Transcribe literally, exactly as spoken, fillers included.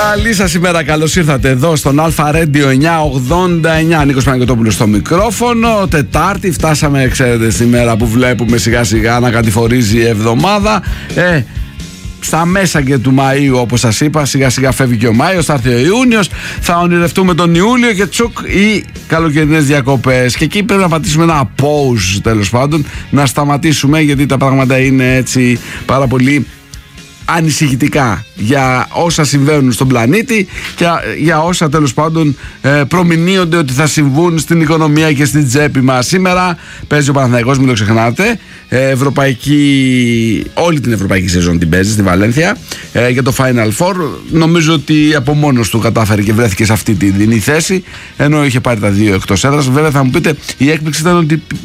Καλή σας ημέρα, καλώς ήρθατε εδώ στον Αλφα Radio εννιακόσια ογδόντα εννιά. Νίκος Παναγιωτόπουλος στο μικρόφωνο. Τετάρτη, φτάσαμε, ξέρετε, στη μέρα που βλέπουμε σιγά σιγά να κατηφορίζει η εβδομάδα. Ε, στα μέσα και του Μαΐου, όπως σας είπα, σιγά σιγά φεύγει και ο Μάιος, θα έρθει ο Ιούνιος, θα ονειρευτούμε τον Ιούλιο και τσουκ οι καλοκαιρινές διακοπές. Και εκεί πρέπει να πατήσουμε ένα pause, τέλος πάντων, να σταματήσουμε, γιατί τα πράγματα είναι έτσι πάρα πολύ ανησυχητικά για όσα συμβαίνουν στον πλανήτη και για όσα τέλος πάντων προμηνύονται ότι θα συμβούν στην οικονομία και στην τσέπη μας. Σήμερα παίζει ο Παναθηναϊκός, μην το ξεχνάτε, ευρωπαϊκή, όλη την ευρωπαϊκή σεζόν την παίζει στη Βαλένθια για το Final Four. Νομίζω ότι από μόνος του κατάφερε και βρέθηκε σε αυτή τη δινή θέση, ενώ είχε πάρει τα δύο εκτός έδρας. Βέβαια θα μου πείτε, η έκπληξη ήταν ότι